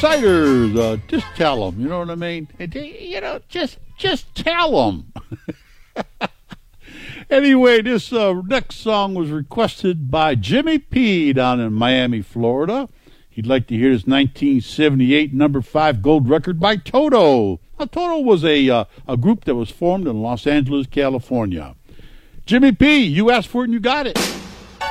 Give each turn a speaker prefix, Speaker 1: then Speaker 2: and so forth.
Speaker 1: Outsiders, just tell them, you know what I mean? Just tell them. Anyway, this next song was requested by Jimmy P. down in Miami, Florida. He'd like to hear his 1978 number 5 gold record by Toto. Now, Toto was a group that was formed in Los Angeles, California. Jimmy P., you asked for it and you got it.